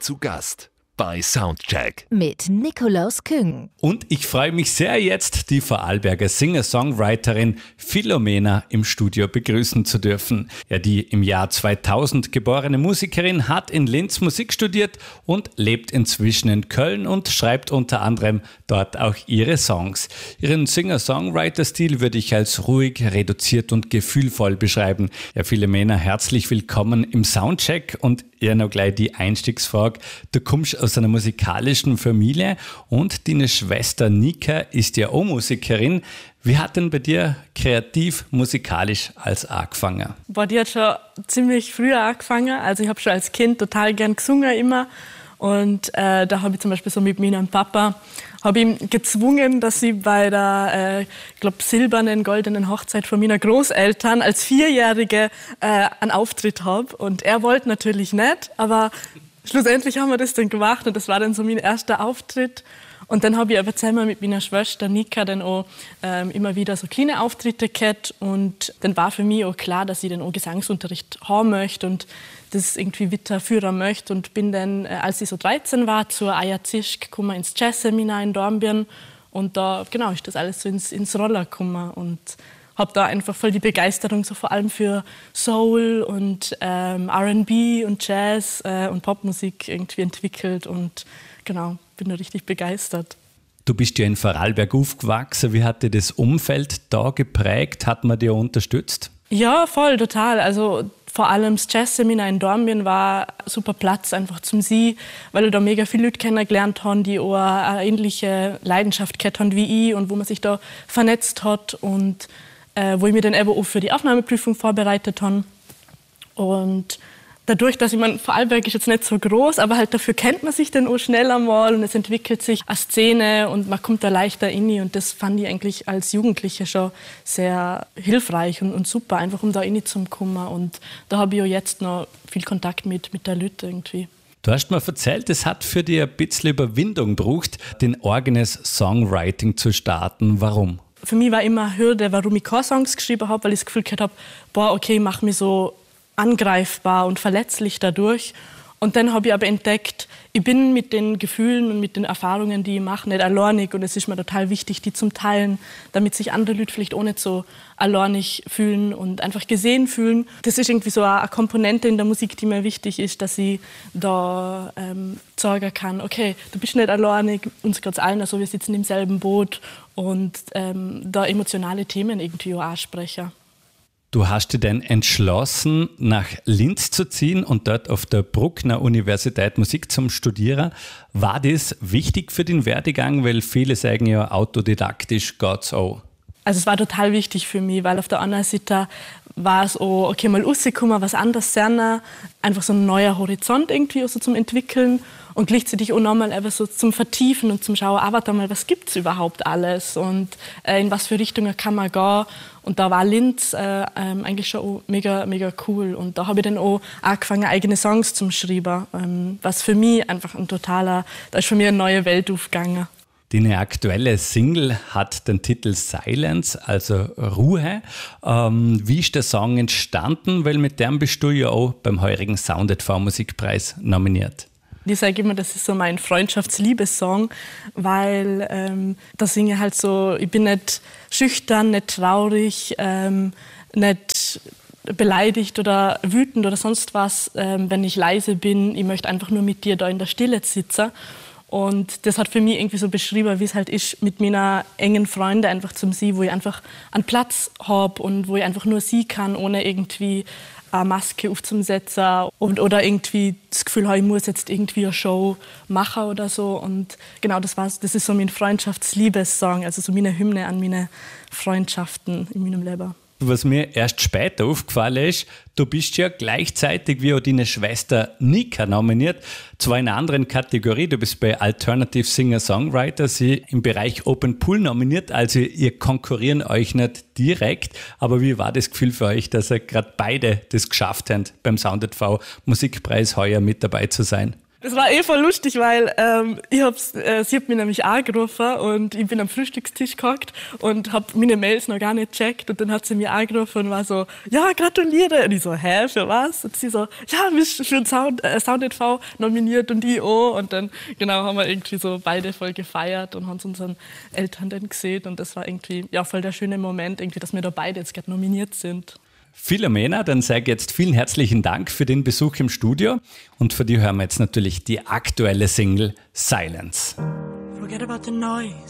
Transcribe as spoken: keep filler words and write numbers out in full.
zu Gast bei Soundcheck mit Nikolaus Küng. Und ich freue mich sehr, jetzt die Vorarlberger Singer-Songwriterin Philomena im Studio begrüßen zu dürfen. Ja, die im Jahr zweitausend geborene Musikerin hat in Linz Musik studiert und lebt inzwischen in Köln und schreibt unter anderem dort auch ihre Songs. Ihren Singer-Songwriter-Stil würde ich als ruhig, reduziert und gefühlvoll beschreiben. Ja, Philomena, herzlich willkommen im Soundcheck und ja, noch gleich die Einstiegsfrage. Du kommst aus einer musikalischen Familie und deine Schwester Nika ist ja auch Musikerin. Wie hat denn bei dir kreativ musikalisch als angefangen? Boah, die hat schon ziemlich früh angefangen. Also ich habe schon als Kind total gern gesungen immer. Und äh, da habe ich zum Beispiel so mit meinem Papa habe ihm gezwungen, dass ich bei der, äh, ich glaube, silbernen, goldenen Hochzeit von meiner Großeltern als Vierjährige äh, einen Auftritt habe. Und er wollte natürlich nicht, aber schlussendlich haben wir das dann gemacht und das war dann so mein erster Auftritt. Und dann habe ich aber zusammen mit meiner Schwester Nika dann auch ähm, immer wieder so kleine Auftritte gehabt. Und dann war für mich auch klar, dass ich dann auch Gesangsunterricht haben möchte und das irgendwie weiterführen möchte. Und bin dann, äh, als ich so dreizehn war, zur Aya Zisch gekommen, ins Jazzseminar in Dornbirn. Und da genau, ist das alles so ins, ins Roller gekommen. Und habe da einfach voll die Begeisterung so vor allem für Soul und ähm, R and B und Jazz äh, und Popmusik irgendwie entwickelt. Und genau, bin da richtig begeistert. Du bist ja in Vorarlberg aufgewachsen. Wie hat dir das Umfeld da geprägt? Hat man dich unterstützt? Ja, voll, total. Also vor allem das Jazzseminar in Dornbirn war ein super Platz einfach zum Sie, weil ich da mega viele Leute kennengelernt habe, die auch eine ähnliche Leidenschaft gehabt haben wie ich und wo man sich da vernetzt hat und äh, wo ich mich dann eben auch für die Aufnahmeprüfung vorbereitet habe. Und dadurch, dass ich meine, Vorarlberg ist jetzt nicht so groß, aber halt dafür kennt man sich dann auch schnell einmal und es entwickelt sich eine Szene und man kommt da leichter rein und das fand ich eigentlich als Jugendliche schon sehr hilfreich und, und super, einfach um da reinzukommen und da habe ich auch jetzt noch viel Kontakt mit, mit der Leute irgendwie. Du hast mir erzählt, es hat für dich ein bisschen Überwindung gebraucht, den eigenes Songwriting zu starten. Warum? Für mich war immer eine Hürde, warum ich keine Songs geschrieben habe, weil ich das Gefühl gehabt habe, boah, okay, ich mache mich so angreifbar und verletzlich dadurch. Und dann habe ich aber entdeckt, ich bin mit den Gefühlen und mit den Erfahrungen, die ich mache, nicht alleinig. Und es ist mir total wichtig, die zum Teilen, damit sich andere Leute vielleicht auch nicht so alleinig fühlen und einfach gesehen fühlen. Das ist irgendwie so eine Komponente in der Musik, die mir wichtig ist, dass ich da ähm, sagen kann, okay, du bist nicht alleinig, uns geht's allen, also wir sitzen im selben Boot und ähm, da emotionale Themen irgendwie auch ansprechen. Du hast dich dann entschlossen, nach Linz zu ziehen und dort auf der Bruckner Universität Musik zum Studieren. War das wichtig für den Werdegang? Weil viele sagen ja, autodidaktisch geht's auch. Also es war total wichtig für mich, weil auf der anderen Seite war es auch, okay, mal rauskommen, was anderes lernen, einfach so ein neuer Horizont irgendwie so zum Entwickeln und gleichzeitig auch nochmal eben so zum Vertiefen und zum Schauen, ah, warte mal, was gibt's überhaupt alles und äh, in was für Richtungen kann man gehen. Und da war Linz äh, ähm, eigentlich schon auch mega, mega cool. Und da habe ich dann auch angefangen, eigene Songs zu schreiben, ähm, was für mich einfach ein totaler, da ist für mich eine neue Welt aufgegangen. Deine aktuelle Single hat den Titel Silence, also Ruhe. Ähm, wie ist der Song entstanden? Weil mit dem bist du ja auch beim heurigen Sound et V Musikpreis nominiert. Ich sage immer, das ist so mein Freundschafts-Liebessong, weil ähm, da singe ich halt so, ich bin nicht schüchtern, nicht traurig, ähm, nicht beleidigt oder wütend oder sonst was, ähm, wenn ich leise bin. Ich möchte einfach nur mit dir da in der Stille sitzen. Und das hat für mich irgendwie so beschrieben, wie es halt ist, mit meiner engen Freunde einfach zum Sie, wo ich einfach einen Platz habe und wo ich einfach nur sie kann, ohne irgendwie eine Maske aufzusetzen und, oder irgendwie das Gefühl habe, ich muss jetzt irgendwie eine Show machen oder so. Und genau, das war's. Das ist so mein Freundschafts-Liebessong, also so meine Hymne an meine Freundschaften in meinem Leben. Was mir erst später aufgefallen ist, du bist ja gleichzeitig wie auch deine Schwester Nika nominiert, zwar in einer anderen Kategorie, du bist bei Alternative Singer-Songwriter, sie im Bereich Open Pool nominiert, also ihr konkurrieren euch nicht direkt, aber wie war das Gefühl für euch, dass ihr gerade beide das geschafft habt, beim Sound et V Musikpreis heuer mit dabei zu sein? Das war eh voll lustig, weil ähm, ich hab's, äh, sie hat mich nämlich angerufen und ich bin am Frühstückstisch gehockt und hab meine Mails noch gar nicht gecheckt und dann hat sie mich angerufen und war so, ja, gratuliere. Und ich so, hä, für was? Und sie so, ja, du bist für den Sound, äh, Sound N V nominiert und ich auch. Und dann, genau, haben wir irgendwie so beide voll gefeiert und haben es unseren Eltern dann gesehen und das war irgendwie, ja, voll der schöne Moment, irgendwie, dass wir da beide jetzt gerade nominiert sind. Philomena, dann sage ich jetzt vielen herzlichen Dank für den Besuch im Studio und für die hören wir jetzt natürlich die aktuelle Single Silence. Forget about the noise.